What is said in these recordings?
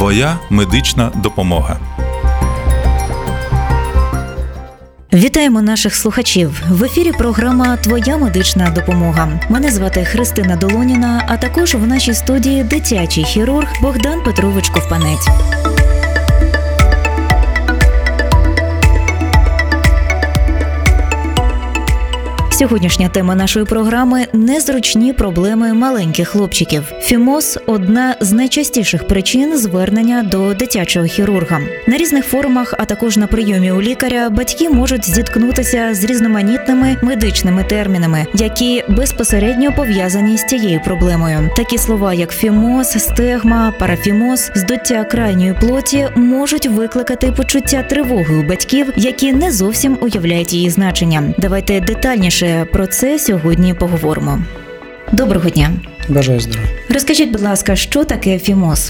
Твоя медична допомога. Вітаємо наших слухачів. В ефірі програма «Твоя медична допомога». Мене звати Христина Долоніна, а також в нашій студії дитячий хірург Богдан Петрович Ковпанець. Сьогоднішня тема нашої програми – незручні проблеми маленьких хлопчиків. Фімоз – одна з найчастіших причин звернення до дитячого хірурга. На різних форумах, а також на прийомі у лікаря, батьки можуть зіткнутися з різноманітними медичними термінами, які безпосередньо пов'язані з цією проблемою. Такі слова, як фімоз, стегма, парафімоз, здуття крайньої плоті можуть викликати почуття тривоги у батьків, які не зовсім уявляють її значення. Давайте детальніше про це сьогодні поговоримо. Доброго дня. Бажаю здоров'я. Розкажіть, будь ласка, що таке фімоз?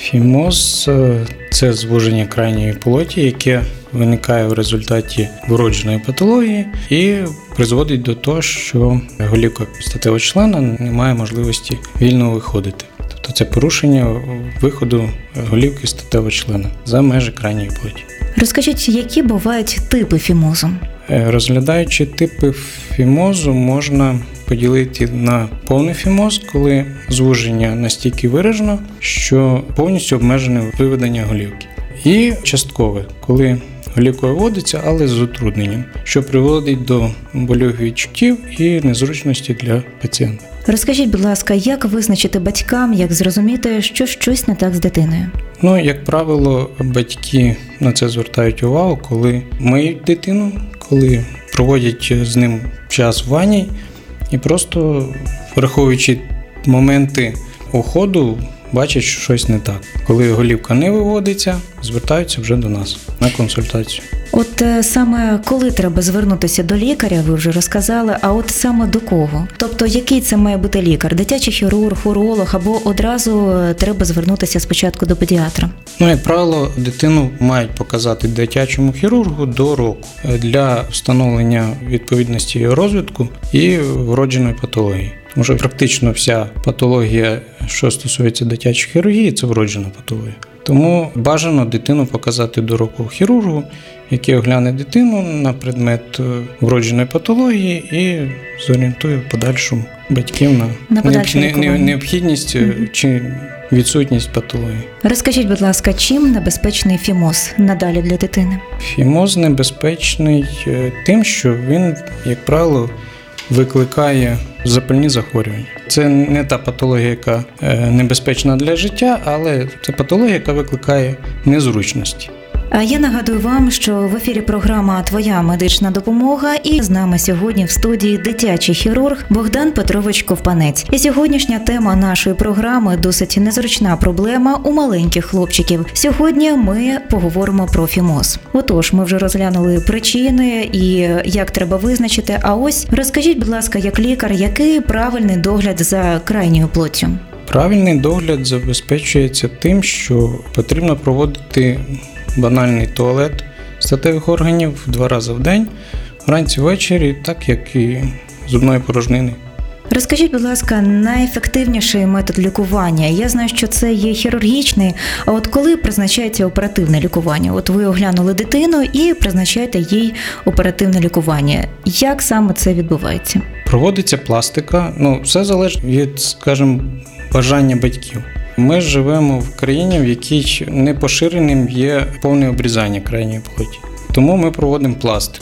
Фімоз – це звуження крайньої плоті, яке виникає в результаті вродженої патології і призводить до того, що голівка статевого члена не має можливості вільно виходити. Тобто це порушення виходу голівки статевого члена за межі крайньої плоті. Розкажіть, які бувають типи фімозу? Розглядаючи типи фімозу, можна поділити на повний фімоз, коли звуження настільки виражено, що повністю обмежене виведення голівки. І часткове, коли голівка виводиться, але з утрудненням, що приводить до больових відчуттів і незручності для пацієнта. Розкажіть, будь ласка, як визначити батькам, як зрозуміти, що щось не так з дитиною? Як правило, батьки на це звертають увагу, коли миють дитину, коли проводять з ним час в ванні і просто, враховуючи моменти уходу, бачать, що щось не так. Коли голівка не виводиться, звертаються вже до нас на консультацію. От саме коли треба звернутися до лікаря, ви вже розказали, а от саме до кого? Тобто, який це має бути лікар? Дитячий хірург, уролог, або одразу треба звернутися спочатку до педіатра? Як правило, дитину мають показати дитячому хірургу до року для встановлення відповідності його розвитку і вродженої патології. Тому що практично вся патологія, що стосується дитячої хірургії, це вроджена патологія. Тому бажано дитину показати до року хірургу, який огляне дитину на предмет вродженої патології і зорієнтує в подальшому батьків на необхідність чи відсутність патології. Розкажіть, будь ласка, чим небезпечний фімоз надалі для дитини? Фімоз небезпечний тим, що він, як правило, викликає запальні захворювання. Це не та патологія, яка небезпечна для життя, але це патологія, яка викликає незручності. А я нагадую вам, що в ефірі програма «Твоя медична допомога» і з нами сьогодні в студії дитячий хірург Богдан Петрович Ковпанець. І сьогоднішня тема нашої програми – досить незручна проблема у маленьких хлопчиків. Сьогодні ми поговоримо про фімоз. Отож, ми вже розглянули причини і як треба визначити. А ось розкажіть, будь ласка, як лікар, який правильний догляд за крайньою плоттю? Правильний догляд забезпечується тим, що потрібно проводити банальний туалет статевих органів 2 рази в день, вранці ввечері, так як і зубної порожнини. Розкажіть, будь ласка, найефективніший метод лікування? Я знаю, що це є хірургічний, а от коли призначається оперативне лікування? От ви оглянули дитину і призначаєте їй оперативне лікування. Як саме це відбувається? Проводиться пластика. Все залежить від, скажімо, бажання батьків. Ми живемо в країні, в якій непоширеним є повне обрізання крайньої плоті. Тому ми проводимо пластику.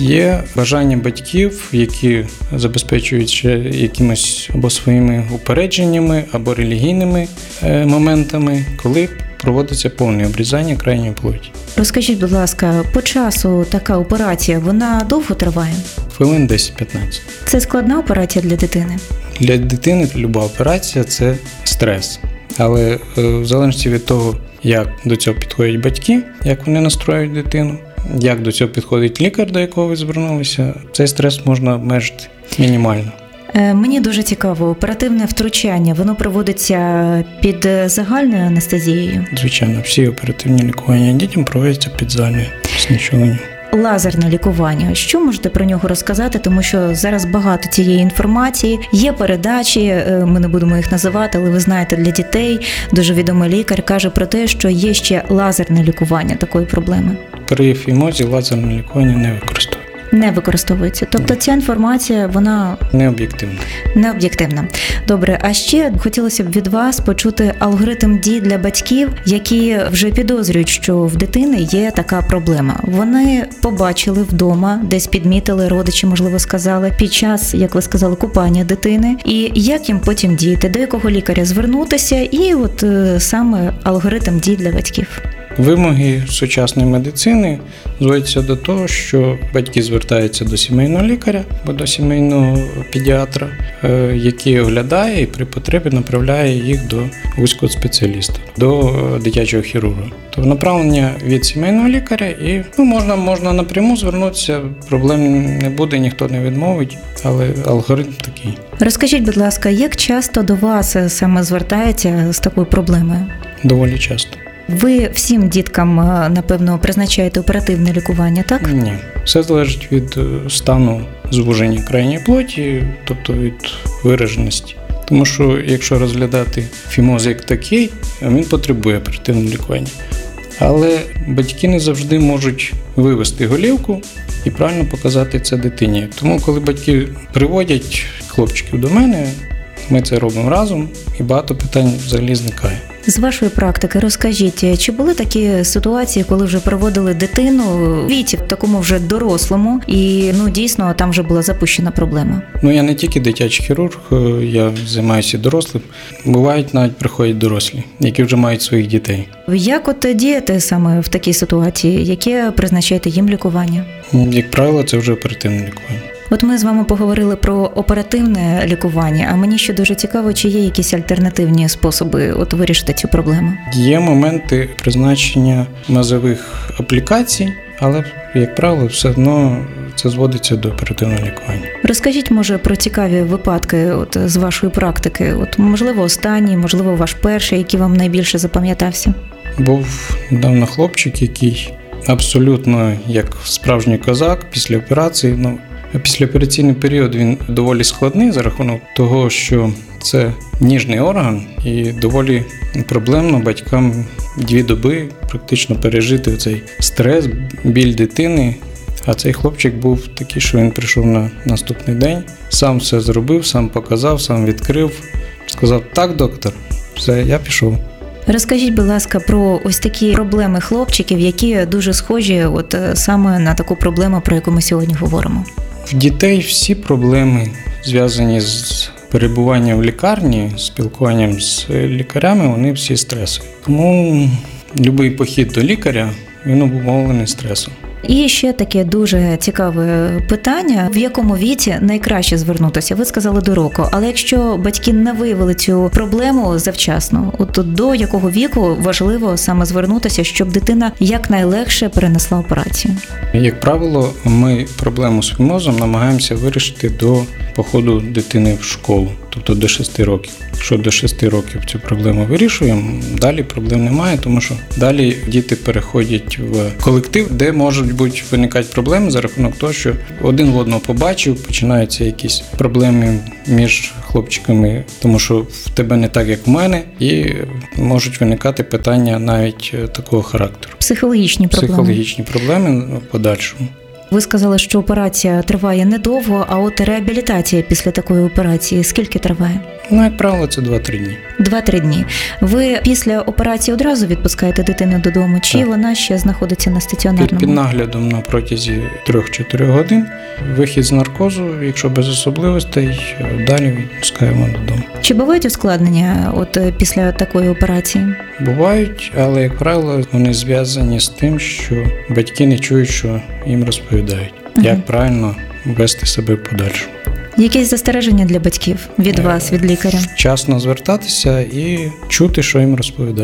Є бажання батьків, які забезпечуються якимось або своїми упередженнями, або релігійними моментами, коли проводиться повне обрізання крайньої плоті. Розкажіть, будь ласка, по часу така операція, вона довго триває? Хвилин 10-15. Це складна операція для дитини? Для дитини люба операція – це стрес. Але в залежності від того, як до цього підходять батьки, як вони настроюють дитину, як до цього підходить лікар, до якого ви звернулися, цей стрес можна обмежити мінімально. Мені дуже цікаво, оперативне втручання, воно проводиться під загальною анестезією? Звичайно, всі оперативні лікування дітям проводяться під загальною знищуванням. лазерне лікування. Що можете про нього розказати? Тому що зараз багато цієї інформації, є передачі, ми не будемо їх називати, але ви знаєте, для дітей дуже відомий лікар каже про те, що є ще лазерне лікування такої проблеми. При фімозі лазерне лікування не використовується. Не використовується. Тобто ця інформація, вона не об'єктивна. Добре, а ще хотілося б від вас почути алгоритм дій для батьків, які вже підозрюють, що в дитини є така проблема. Вони побачили вдома, десь підмітили, родичі, можливо, сказали, під час, як ви сказали, купання дитини. І як їм потім діяти, до якого лікаря звернутися, і от саме алгоритм дій для батьків. Вимоги сучасної медицини зводяться до того, що батьки звертаються до сімейного лікаря або до сімейного педіатра, який оглядає і при потребі направляє їх до вузького спеціаліста, до дитячого хірурга. Тобто направлення від сімейного лікаря і можна напряму звернутися, проблем не буде, ніхто не відмовить, але алгоритм такий. Розкажіть, будь ласка, як часто до вас саме звертається з такою проблемою? Доволі часто. Ви всім діткам, напевно, призначаєте оперативне лікування, так? Ні. Все залежить від стану звуження крайньої плоті, тобто від вираженості. Тому що, якщо розглядати фімоз як такий, він потребує оперативного лікування. Але батьки не завжди можуть вивести голівку і правильно показати це дитині. Тому, коли батьки приводять хлопчиків до мене, ми це робимо разом, і багато питань взагалі зникає. З вашої практики розкажіть, чи були такі ситуації, коли вже проводили дитину в віці, в такому вже дорослому, і дійсно там вже була запущена проблема? Я не тільки дитячий хірург, я займаюся дорослим. Бувають навіть приходять дорослі, які вже мають своїх дітей. Як от діяти саме в такій ситуації? Яке призначаєте їм лікування? Як правило, це вже оперативне лікування. От ми з вами поговорили про оперативне лікування, а мені ще дуже цікаво, чи є якісь альтернативні способи вирішити цю проблему? Є моменти призначення мазових аплікацій, але, як правило, все одно це зводиться до оперативного лікування. Розкажіть, може, про цікаві випадки з вашої практики. Можливо, останній, можливо, ваш перший, який вам найбільше запам'ятався? Був недавно хлопчик, який абсолютно як справжній козак після операції. Післяопераційний період він доволі складний за рахунок того, що це ніжний орган і доволі проблемно батькам 2 доби практично пережити цей стрес, біль дитини. А цей хлопчик був такий, що він прийшов на наступний день, сам все зробив, сам показав, сам відкрив, сказав: "Так, доктор, все, я пішов". Розкажіть, будь ласка, про ось такі проблеми хлопчиків, які дуже схожі саме на таку проблему, про яку ми сьогодні говоримо. В дітей всі проблеми, зв'язані з перебуванням в лікарні, спілкуванням з лікарями, вони всі стресові. Тому будь-який похід до лікаря, він обумовлений стресом. І ще таке дуже цікаве питання: в якому віці найкраще звернутися? Ви сказали до року, але якщо батьки не виявили цю проблему завчасно, до якого віку важливо саме звернутися, щоб дитина якнайлегше перенесла операцію? Як правило, ми проблему з фімозом намагаємося вирішити до походу дитини в школу, тобто до 6 років. Якщо до 6 років цю проблему вирішуємо, далі проблем немає, тому що далі діти переходять в колектив, де можуть виникати проблеми за рахунок того, що один в одного побачив, починаються якісь проблеми між хлопчиками, тому що в тебе не так, як в мене, і можуть виникати питання навіть такого характеру. Психологічні проблеми в подальшому. Ви сказали, що операція триває недовго, а реабілітація після такої операції скільки триває? Як правило, це 2-3 дні. 2-3 дні. Ви після операції одразу відпускаєте дитину додому, чи так. Вона ще знаходиться на стаціонарному? Під наглядом на протязі 3-4 годин. Вихід з наркозу, якщо без особливостей, далі відпускаємо додому. Чи бувають ускладнення після такої операції? Бувають, але, як правило, вони зв'язані з тим, що батьки не чують, що їм розповідають. Як правильно вести себе в подальшому. Якісь застереження для батьків від вас, від лікаря? Вчасно звертатися і чути, що їм розповідають.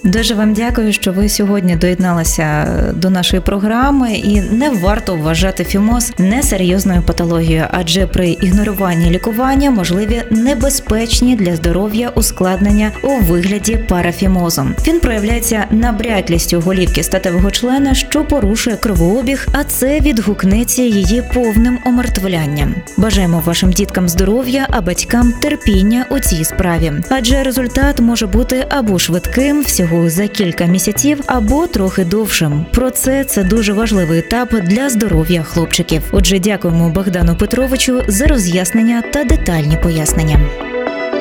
Дуже вам дякую, що ви сьогодні доєдналися до нашої програми, і не варто вважати фімоз несерйозною патологією, адже при ігноруванні лікування можливі небезпечні для здоров'я ускладнення у вигляді парафімозу. Він проявляється набряклістю голівки статевого члена, що порушує кровообіг, а це відгукнеться її повним омертвлянням. Бажаємо вашим діткам здоров'я, а батькам терпіння у цій справі, адже результат може бути або швидким, всього за кілька місяців, або трохи довшим. Це дуже важливий етап для здоров'я хлопчиків. Отже, дякуємо Богдану Петровичу за роз'яснення та детальні пояснення.